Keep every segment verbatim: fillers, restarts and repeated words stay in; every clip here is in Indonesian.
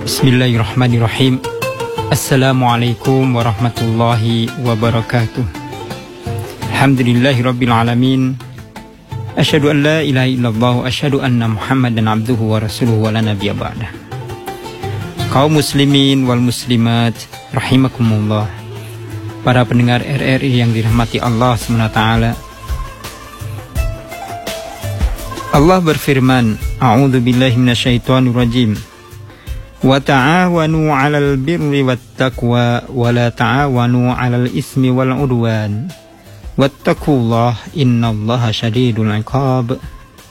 Bismillahirrahmanirrahim. Assalamualaikum warahmatullahi wabarakatuh. Alhamdulillahirabbil alamin. Asyhadu an la ilaha illallah wa asyhadu anna Muhammadan abduhu wa rasuluhu wa la nabiyya ba'dah. Kaum muslimin wal muslimat rahimakumullah. Para pendengar R R I yang dirahmati Allah subhanahu wa taala. Allah berfirman, A'udzu billahi minasyaitonir rajim. Wa ta'awanu 'alal birri wat taqwa wa la ta'awanu 'alal ismi wal 'udwan. Wattaqullaha innallaha syadidul 'iqab.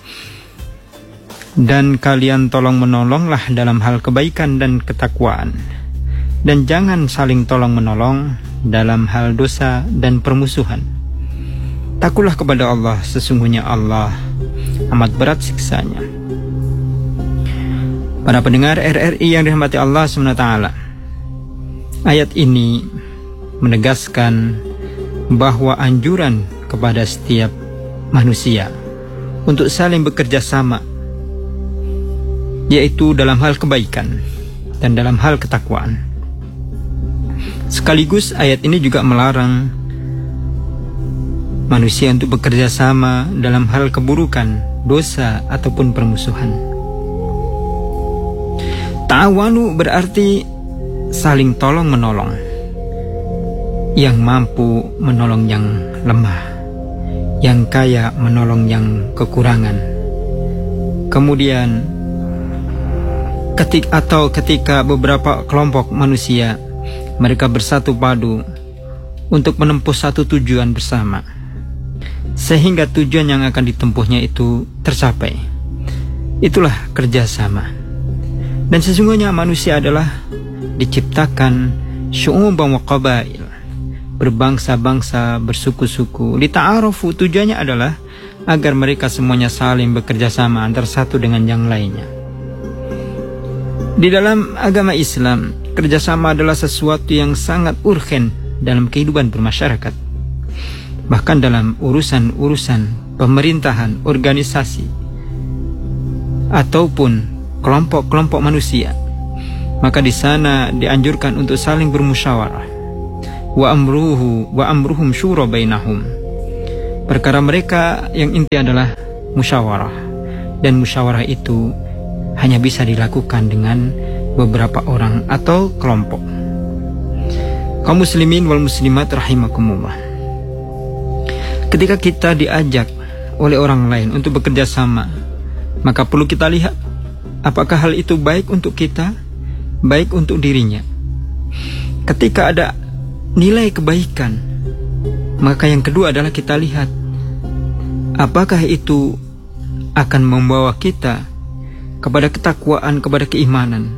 Dan kalian tolong menolonglah dalam hal kebaikan dan ketakwaan. Dan jangan saling tolong menolong dalam hal dosa dan permusuhan. Takutlah kepada Allah, sesungguhnya Allah amat berat siksanya. Para pendengar R R I yang dirahmati Allah subhanahu wa taala, ayat ini menegaskan bahwa anjuran kepada setiap manusia untuk saling bekerja sama, yaitu dalam hal kebaikan dan dalam hal ketakwaan. Sekaligus ayat ini juga melarang manusia untuk bekerja sama dalam hal keburukan, dosa, ataupun permusuhan. Ta'awanu berarti saling tolong menolong, yang mampu menolong yang lemah, yang kaya menolong yang kekurangan. Kemudian ketik atau ketika beberapa kelompok manusia mereka bersatu padu untuk menempuh satu tujuan bersama, sehingga tujuan yang akan ditempuhnya itu tercapai. Itulah kerjasama. Dan sesungguhnya manusia adalah diciptakan syu'uban wa qabail, berbangsa-bangsa, bersuku-suku. Lita'arufu, tujuannya adalah agar mereka semuanya saling bekerja sama antara satu dengan yang lainnya. Di dalam agama Islam, kerjasama adalah sesuatu yang sangat urgen dalam kehidupan bermasyarakat. Bahkan dalam urusan-urusan pemerintahan, organisasi, ataupun kelompok-kelompok manusia, maka di sana dianjurkan untuk saling bermusyawarah. Wa amruhu wa amruhum syura bainahum. Perkara mereka yang inti adalah musyawarah, dan musyawarah itu hanya bisa dilakukan dengan beberapa orang atau kelompok. Kaum muslimin wal muslimat rahimakumullah. Ketika kita diajak oleh orang lain untuk bekerja sama, maka perlu kita lihat apakah hal itu baik untuk kita, baik untuk dirinya. Ketika ada nilai kebaikan, maka yang kedua adalah kita lihat apakah itu akan membawa kita kepada ketakwaan, kepada keimanan.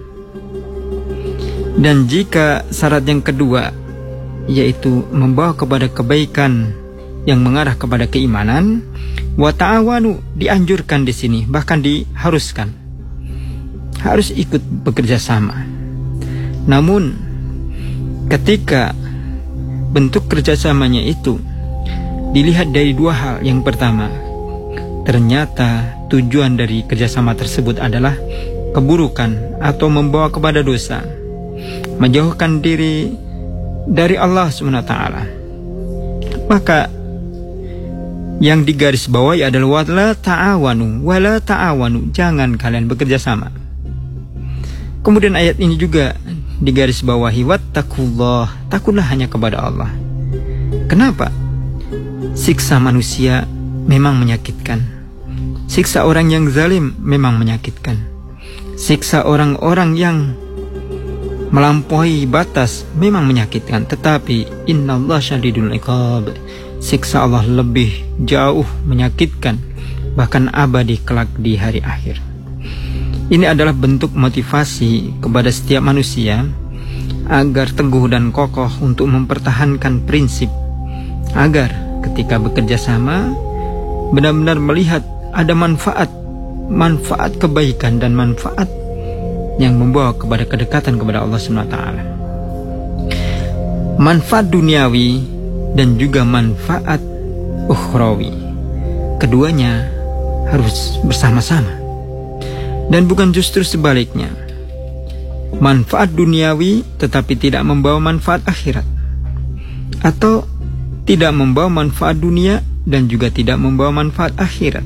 Dan jika syarat yang kedua yaitu membawa kepada kebaikan yang mengarah kepada keimanan, wa ta'awanu dianjurkan di sini, bahkan diharuskan, harus ikut bekerja sama. Namun ketika bentuk kerjasamanya itu dilihat dari dua hal. Yang pertama, ternyata tujuan dari kerjasama tersebut adalah keburukan atau membawa kepada dosa, menjauhkan diri dari Allah subhanahu wa taala, maka yang digarisbawahi adalah wala ta'awanu, wala ta'awanu, jangan kalian bekerja sama. Kemudian ayat ini juga digarisbawahi wattaqullah, takutlah hanya kepada Allah. Kenapa? Siksa manusia memang menyakitkan. Siksa orang yang zalim memang menyakitkan. Siksa orang-orang yang melampaui batas memang menyakitkan. Tetapi innallaha syadidul 'iqab, siksa Allah lebih jauh menyakitkan, bahkan abadi kelak di hari akhir. Ini adalah bentuk motivasi kepada setiap manusia agar teguh dan kokoh untuk mempertahankan prinsip, agar ketika bekerja sama benar-benar melihat ada manfaat, manfaat kebaikan dan manfaat yang membawa kepada kedekatan kepada Allah subhanahu wa taala. Manfaat duniawi dan juga manfaat ukhrawi, keduanya harus bersama-sama. Dan bukan justru sebaliknya. manfaat duniawi tetapi tidak membawa manfaat akhirat, atau tidak membawa manfaat dunia dan juga tidak membawa manfaat akhirat.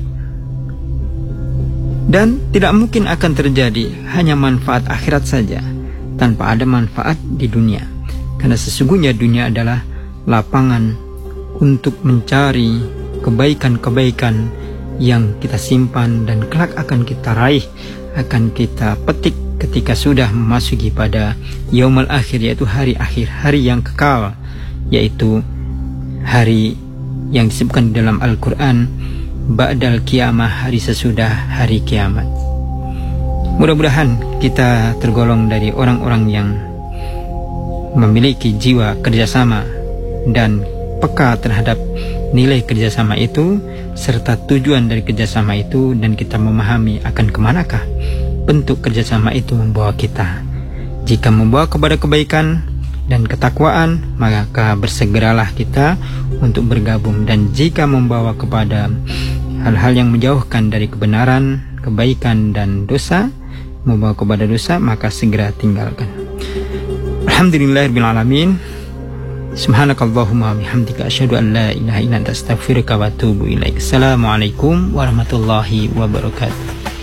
Dan tidak mungkin akan terjadi hanya manfaat akhirat saja tanpa ada manfaat di dunia, karena sesungguhnya dunia adalah lapangan untuk mencari kebaikan-kebaikan yang kita simpan dan kelak akan kita raih, akan kita petik ketika sudah memasuki pada yaumul akhir, yaitu hari akhir, hari yang kekal, yaitu hari yang disebutkan di dalam Al-Quran ba'dal kiamah, hari sesudah hari kiamat. Mudah-mudahan kita tergolong dari orang-orang yang memiliki jiwa kerjasama dan peka terhadap nilai kerjasama itu serta tujuan dari kerjasama itu, dan kita memahami akan kemanakah bentuk kerjasama itu membawa kita. Jika membawa kepada kebaikan dan ketakwaan, maka bersegeralah kita untuk bergabung, dan jika membawa kepada hal-hal yang menjauhkan dari kebenaran, kebaikan dan dosa, membawa kepada dosa, maka segera tinggalkan. Alhamdulillahirabbil alamin. Subhanakallahumma bihamdika asyhadu an la ilaha illa anta astaghfiruka wa atubu ilaik. Assalamualaikum warahmatullahi wabarakatuh.